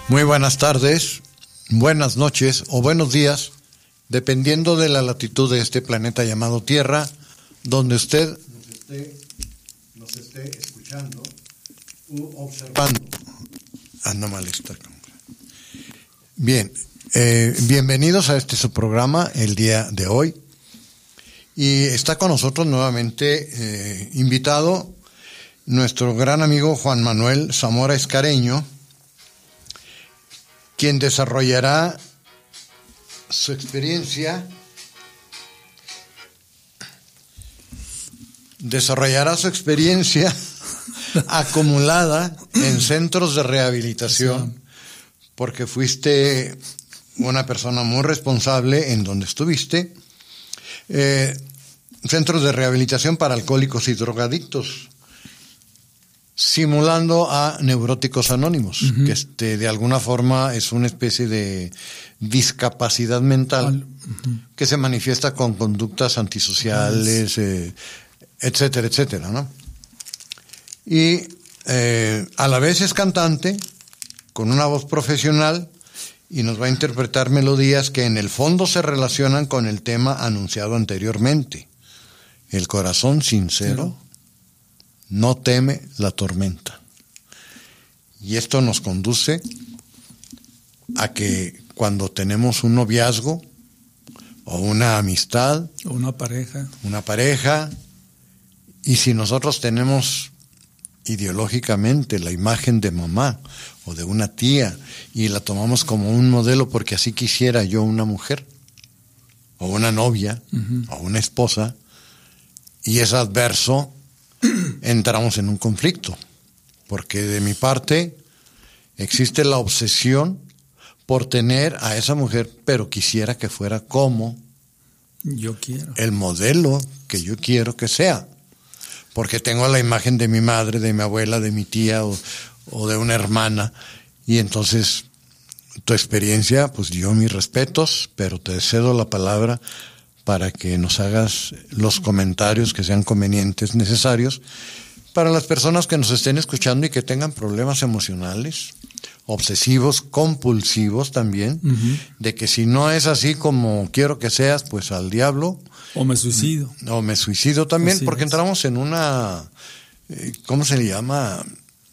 Muy buenas tardes, buenas noches o buenos días, dependiendo de la latitud de este planeta llamado Tierra, donde usted nos esté escuchando u observando. Anda mal esta. Bien, bienvenidos a su programa el día de hoy. Y está con nosotros nuevamente invitado nuestro gran amigo Juan Manuel Zamora Escareño, quien desarrollará su experiencia acumulada en centros de rehabilitación, porque fuiste una persona muy responsable en donde estuviste, centros de rehabilitación para alcohólicos y drogadictos, simulando a neuróticos anónimos, que de alguna forma es una especie de discapacidad mental que se manifiesta con conductas antisociales, etcétera, etcétera, ¿no? Y a la vez es cantante con una voz profesional y nos va a interpretar melodías que en el fondo se relacionan con el tema anunciado anteriormente. El corazón sincero no teme la tormenta. Y esto nos conduce a que cuando tenemos un noviazgo o una amistad o una pareja, y si nosotros tenemos ideológicamente la imagen de mamá o de una tía y la tomamos como un modelo porque así quisiera yo una mujer o una novia o una esposa, y es adverso, entramos en un conflicto, porque de mi parte existe la obsesión por tener a esa mujer, pero quisiera que fuera como yo quiero, el modelo que yo quiero que sea, porque tengo la imagen de mi madre, de mi abuela, de mi tía o de una hermana, y entonces tu experiencia, pues yo mis respetos, pero te cedo la palabra para que nos hagas los comentarios que sean convenientes, necesarios, para las personas que nos estén escuchando y que tengan problemas emocionales, obsesivos, compulsivos también, de que si no es así como quiero que seas, pues al diablo. O me suicido. O me suicido también, así porque entramos en una, ¿cómo se le llama?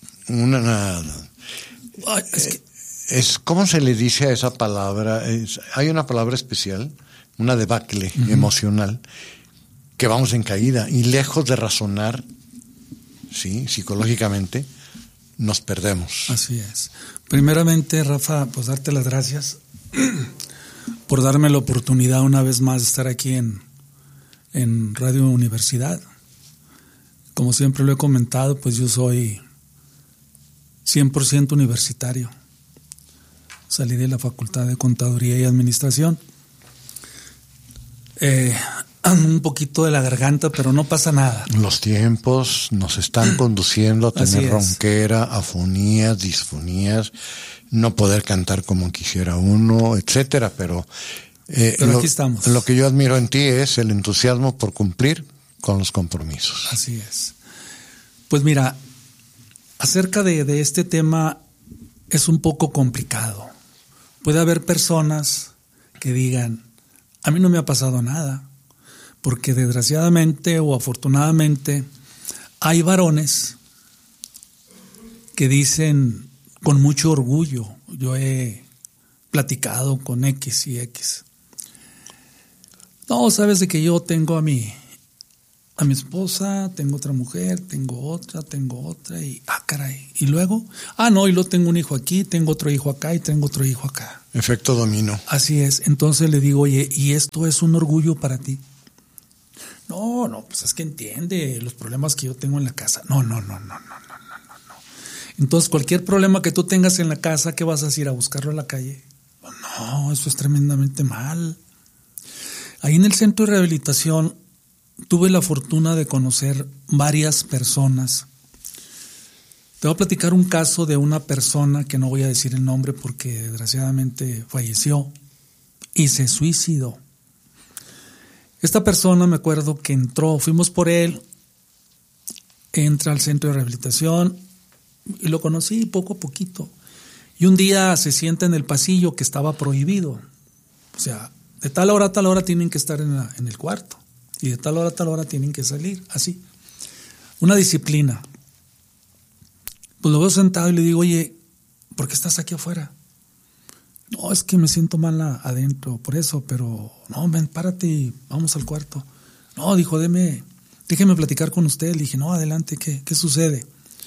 ¿Cómo se le dice a esa palabra? Hay una palabra especial, una debacle emocional, que vamos en caída y lejos de razonar, sí, psicológicamente, nos perdemos. Así es. Primeramente, Rafa, pues darte las gracias por darme la oportunidad una vez más de estar aquí en Radio Universidad. Como siempre lo he comentado, pues yo soy 100% universitario. Salí de la Facultad de Contaduría y Administración. Un poquito de la garganta, pero no pasa nada. Los tiempos nos están conduciendo a tener ronquera, afonías, disfonías, no poder cantar como quisiera uno, etcétera, pero aquí estamos. Lo que yo admiro en ti es el entusiasmo por cumplir con los compromisos. Así es. Pues mira, acerca de este tema es un poco complicado. Puede haber personas que digan, a mí no me ha pasado nada, porque desgraciadamente o afortunadamente hay varones que dicen con mucho orgullo, yo he platicado con X y X. No, sabes de que yo tengo a mi esposa, tengo otra mujer, tengo otra y caray. Y luego, no, y luego tengo un hijo aquí, tengo otro hijo acá y tengo otro hijo acá. Efecto dominó. Así es. Entonces le digo, oye, ¿y esto es un orgullo para ti? No, pues es que entiende los problemas que yo tengo en la casa. No. Entonces, cualquier problema que tú tengas en la casa, ¿qué vas a ir a buscarlo a la calle? No, eso es tremendamente mal. Ahí en el centro de rehabilitación tuve la fortuna de conocer varias personas. Te voy a platicar un caso de una persona que no voy a decir el nombre porque desgraciadamente falleció y se suicidó. Esta persona, me acuerdo que entró, fuimos por él, entra al centro de rehabilitación y lo conocí poco a poquito. Y un día se sienta en el pasillo que estaba prohibido. O sea, de tal hora a tal hora tienen que estar en el cuarto. Y de tal hora a tal hora tienen que salir. Así. Una disciplina. Pues lo veo sentado y le digo, oye, ¿por qué estás aquí afuera? No, es que me siento mal adentro, por eso, pero no, ven, párate y vamos al cuarto. No, dijo, déjeme platicar con usted. Le dije, no, adelante, ¿qué sucede?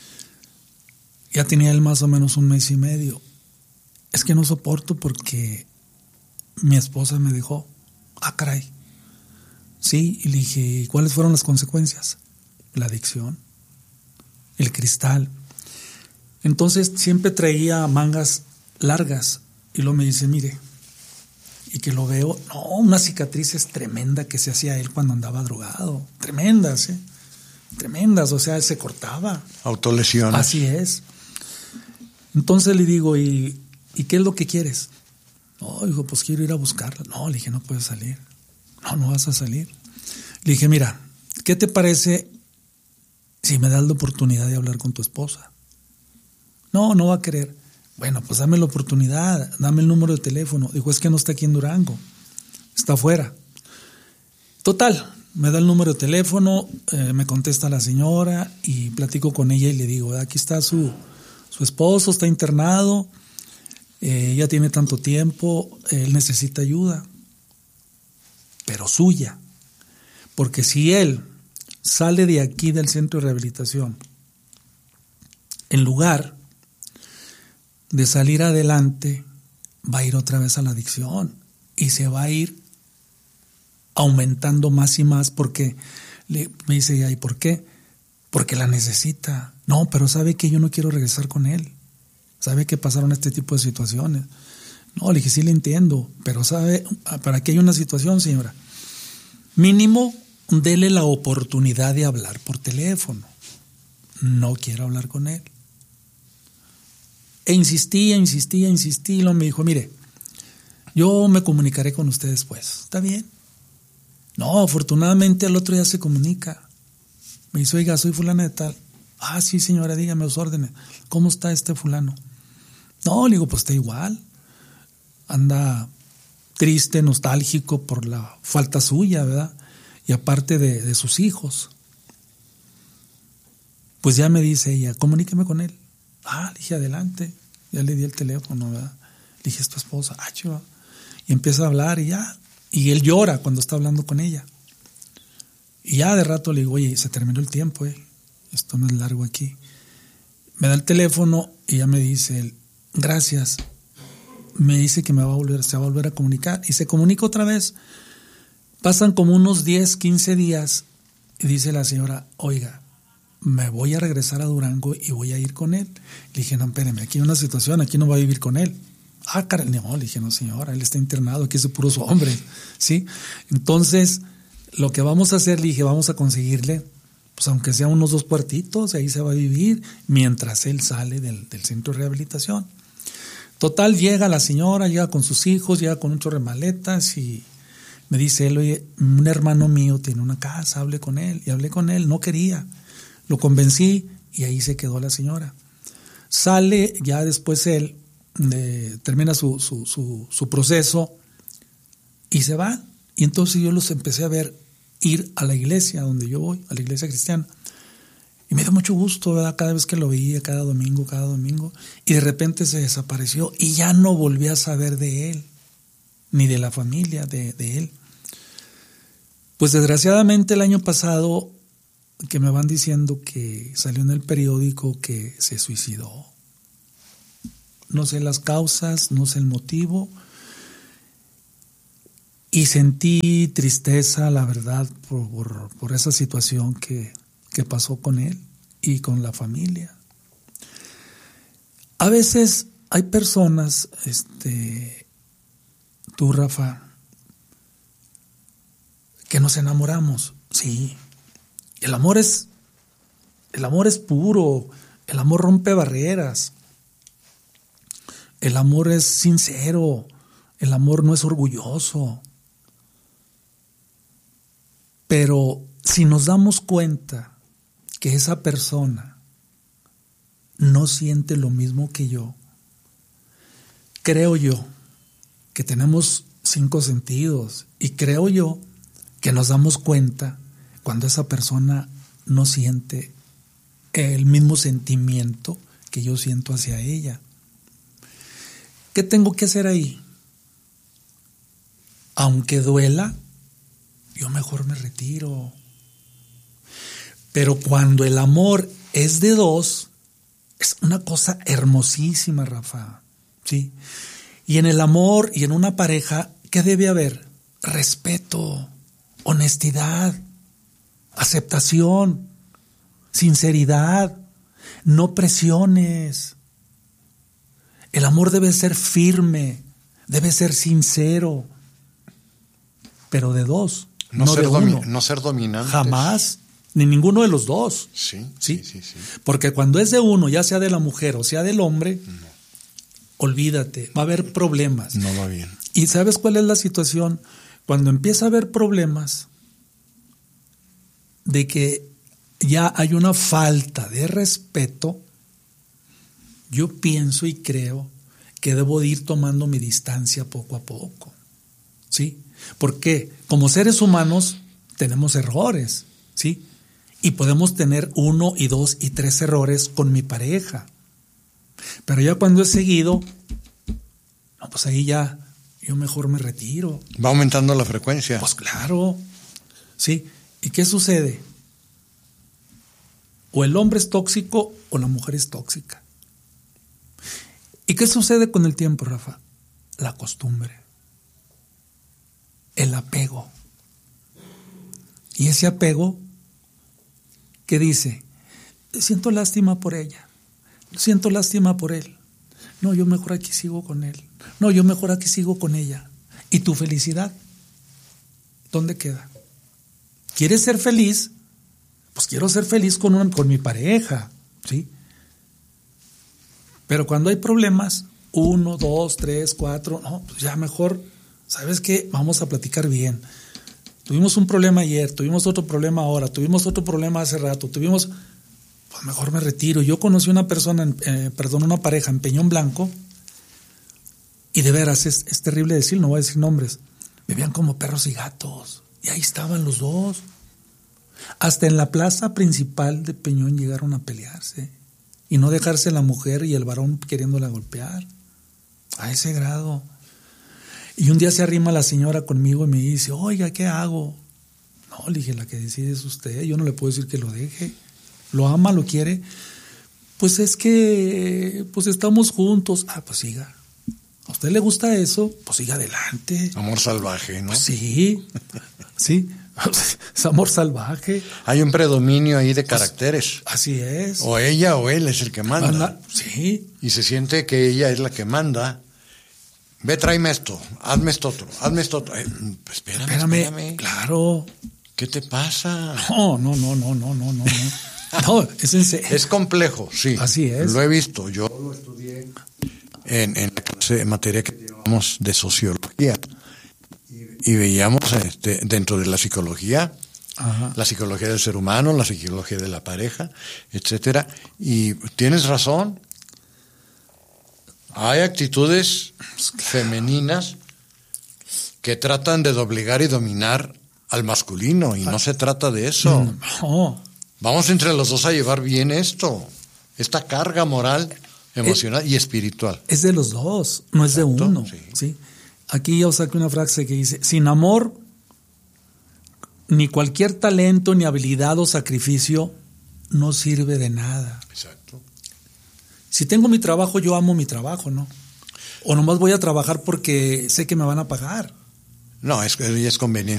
Ya tenía él más o menos 1 mes y medio. Es que no soporto porque mi esposa me dejó. Ah, caray. Sí, y le dije, ¿cuáles fueron las consecuencias? La adicción, el cristal. Entonces siempre traía mangas largas y luego me dice, mire, y que lo veo, no, unas cicatrices tremendas que se hacía él cuando andaba drogado, tremendas, tremendas, o sea, se cortaba. Autolesiones. Así es. Entonces le digo, ¿y qué es lo que quieres? No, dijo, pues quiero ir a buscarla. No, le dije, no puedes salir. No vas a salir. Le dije, mira, ¿qué te parece si me das la oportunidad de hablar con tu esposa? No va a querer. Bueno, pues dame la oportunidad, dame el número de teléfono. Dijo, es que no está aquí en Durango, está afuera. Total, me da el número de teléfono, me contesta la señora y platico con ella y le digo, aquí está su esposo, está internado, ya tiene tanto tiempo, él necesita ayuda, pero suya. Porque si él sale de aquí del centro de rehabilitación, en lugar de salir adelante, va a ir otra vez a la adicción y se va a ir aumentando más y más porque me dice ella, ¿y por qué? Porque la necesita. No, pero sabe que yo no quiero regresar con él. Sabe que pasaron este tipo de situaciones. No, le dije, sí le entiendo, pero sabe, para que hay una situación, señora, mínimo dele la oportunidad de hablar por teléfono. No quiero hablar con él. E insistía, y luego me dijo, mire, yo me comunicaré con usted después. ¿Está bien? No, afortunadamente al otro día se comunica. Me dice, oiga, soy fulana de tal. Ah, sí, señora, dígame los órdenes. ¿Cómo está este fulano? No, le digo, pues está igual. Anda triste, nostálgico por la falta suya, ¿verdad? Y aparte de sus hijos. Pues ya me dice ella, comuníqueme con él. Ah, le dije, adelante. Ya le di el teléfono, ¿verdad? Le dije, es tu esposa. Ah, chiva. Y empieza a hablar y ya. Y él llora cuando está hablando con ella. Y ya de rato le digo, oye, se terminó el tiempo, esto no es largo aquí. Me da el teléfono y ya me dice él, gracias. Me dice que se va a volver a comunicar. Y se comunica otra vez. Pasan como unos 10, 15 días. Y dice la señora, oiga, me voy a regresar a Durango y voy a ir con él. Le dije, no, espéreme, aquí hay una situación, aquí no va a vivir con él. Ah, caray, no, le dije, no señora, él está internado, aquí es de puros hombres, ¿sí? Entonces, lo que vamos a hacer, le dije, vamos a conseguirle, pues aunque sea unos 2 cuartitos, ahí se va a vivir, mientras él sale del centro de rehabilitación. Total, llega la señora, llega con sus hijos, llega con un chorro de maletas y me dice él, oye, un hermano mío tiene una casa, hablé con él, y hablé con él, no quería. Lo convencí y ahí se quedó la señora. Sale ya después él, termina su proceso y se va. Y entonces yo los empecé a ver ir a la iglesia donde yo voy, a la iglesia cristiana. Y me dio mucho gusto, ¿verdad? Cada vez que lo veía, cada domingo. Y de repente se desapareció y ya no volví a saber de él, ni de la familia de él. Pues desgraciadamente el año pasado, que me van diciendo que salió en el periódico que se suicidó. No sé las causas, no sé el motivo. Y sentí tristeza, la verdad, por esa situación que pasó con él y con la familia. A veces hay personas, tú, Rafa, que nos enamoramos, sí. El amor es puro, el amor rompe barreras, el amor es sincero, el amor no es orgulloso. Pero si nos damos cuenta que esa persona no siente lo mismo que yo, creo yo que tenemos 5 sentidos y creo yo que nos damos cuenta cuando esa persona no siente el mismo sentimiento que yo siento hacia ella. ¿Qué tengo que hacer ahí? Aunque duela, yo mejor me retiro. Pero cuando el amor es de 2, es una cosa hermosísima, Rafa. ¿Sí? Y en el amor y en una pareja, ¿qué debe haber? Respeto, honestidad, aceptación, sinceridad, no presiones. El amor debe ser firme, debe ser sincero, pero de 2, no de 1. No ser dominante. Jamás, ni ninguno de los 2. Sí. Porque cuando es de 1, ya sea de la mujer o sea del hombre, olvídate, va a haber problemas. No va bien. ¿Y sabes cuál es la situación? Cuando empieza a haber problemas de que ya hay una falta de respeto, yo pienso y creo que debo de ir tomando mi distancia poco a poco. ¿Sí? Porque como seres humanos tenemos errores, ¿sí? Y podemos tener 1 y 2 y 3 errores con mi pareja. Pero ya cuando es seguido, no, pues ahí ya yo mejor me retiro. Va aumentando la frecuencia. Pues claro, ¿sí? ¿Y qué sucede? O el hombre es tóxico o la mujer es tóxica. ¿Y qué sucede con el tiempo, Rafa? La costumbre, el apego. Y ese apego, ¿qué dice? Siento lástima por ella, siento lástima por él. No, yo mejor aquí sigo con él. No, yo mejor aquí sigo con ella. ¿Y tu felicidad? ¿Dónde queda? ¿Quieres ser feliz? Pues quiero ser feliz con mi pareja, ¿sí? Pero cuando hay problemas, 1, 2, 3, 4, no, pues ya mejor, ¿sabes qué? Vamos a platicar bien. Tuvimos un problema ayer, tuvimos otro problema ahora, tuvimos otro problema hace rato, pues mejor me retiro. Yo conocí una persona, una pareja en Peñón Blanco, y de veras, es terrible decir, no voy a decir nombres, vivían como perros y gatos, y ahí estaban los 2. Hasta en la plaza principal de Peñón llegaron a pelearse y no dejarse la mujer y el varón queriéndola golpear, a ese grado. Y un día se arrima la señora conmigo y me dice, oiga, ¿qué hago? No, le dije, la que decide es usted, yo no le puedo decir que lo deje. ¿Lo ama, lo quiere? Pues es que pues estamos juntos. Ah, pues siga. ¿A usted le gusta eso? Pues siga adelante. Amor salvaje, ¿no? Pues sí, sí. Es amor salvaje. Hay un predominio ahí de caracteres. Así es. O ella o él es el que manda. Sí. Y se siente que ella es la que manda. Ve, tráeme esto, hazme esto otro, hazme esto otro. Pues espérame. Claro. ¿Qué te pasa? No. No, es en serio. Es complejo, sí. Así es. Lo he visto. Yo lo estudié en la clase, en materia que llevamos de sociología. Y veíamos dentro de la psicología, Ajá. La psicología del ser humano, la psicología de la pareja, etcétera. Y tienes razón. Hay actitudes femeninas que tratan de doblegar y dominar al masculino, y no se trata de eso. No. Vamos entre los 2 a llevar bien esta carga moral, emocional y espiritual. Es de los 2, no es de uno. ¿Sí? Aquí yo saqué una frase que dice, sin amor, ni cualquier talento, ni habilidad o sacrificio no sirve de nada. Exacto. Si tengo mi trabajo, yo amo mi trabajo, ¿no? O nomás voy a trabajar porque sé que me van a pagar. No, es conveniente.